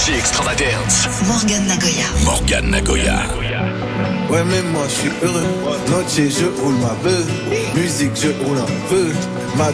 Énergie Extravagance. Morgan Nagoya. Morgan Nagoya. Ouais mais moi je suis heureux. Noche je roule ma beuh. Musique je roule un peu.